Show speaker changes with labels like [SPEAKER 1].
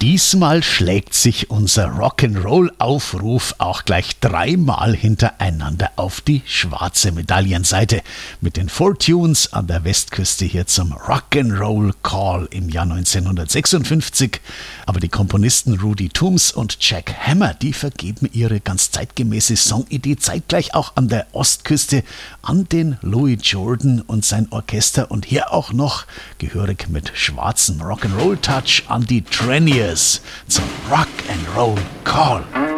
[SPEAKER 1] Diesmal schlägt sich unser Rock'n'Roll-Aufruf auch gleich 3-mal hintereinander auf die schwarze Medaillenseite. Mit den 4 Tunes an der Westküste hier zum Rock'n'Roll Call im Jahr 1956. Aber die Komponisten Rudy Toombs und Jack Hammer, die vergeben ihre ganz zeitgemäße Songidee zeitgleich auch an der Ostküste an den Louis Jordan und sein Orchester. Und hier auch noch, gehörig mit schwarzem Rock'n'Roll-Touch, an die Treniers zum Rock'n'Roll Call.